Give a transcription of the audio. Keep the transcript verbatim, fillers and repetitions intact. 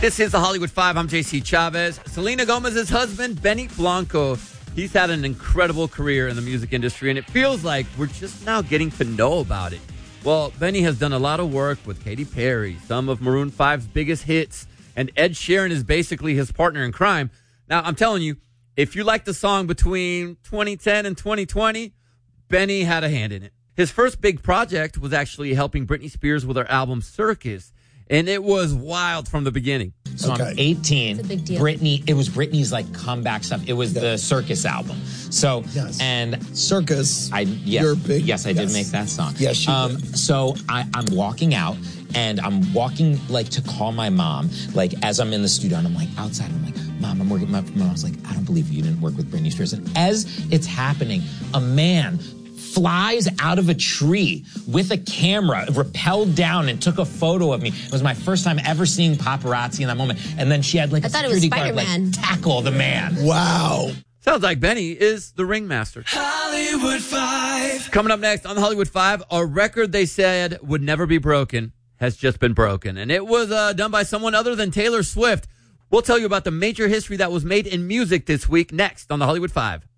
This is the Hollywood Five. I'm J C Chavez. Selena Gomez's husband, Benny Blanco, he's had an incredible career in the music industry, and it feels like we're just now getting to know about it. Well, Benny has done a lot of work with Katy Perry, some of Maroon five's biggest hits, and Ed Sheeran is basically his partner in crime. Now, I'm telling you, if you like the song between twenty ten and twenty twenty, Benny had a hand in it. His first big project was actually helping Britney Spears with her album Circus. And it was wild from the beginning. So okay. I'm eighteen. It's a big deal. Britney, it was Britney's like comeback stuff. It was yeah. the Circus album. So yes. and Circus. I yes, you're big. Yes, I yes. did make that song. Yes, you um, did. So I, I'm walking out, and I'm walking like to call my mom. Like as I'm in the studio, and I'm like outside. And I'm like, Mom, I'm working. My mom's like, I don't believe you didn't work with Britney Spears. And as it's happening, a man flies out of a tree with a camera, rappelled down, and took a photo of me. It was my first time ever seeing paparazzi in that moment. And then she had like I a thought it was security guard Spider-Man. like tackle the man. Wow. Sounds like Benny is the ringmaster. Hollywood Five. Coming up next on the Hollywood Five, a record they said would never be broken has just been broken. And it was uh, done by someone other than Taylor Swift. We'll tell you about the major history that was made in music this week next on the Hollywood Five.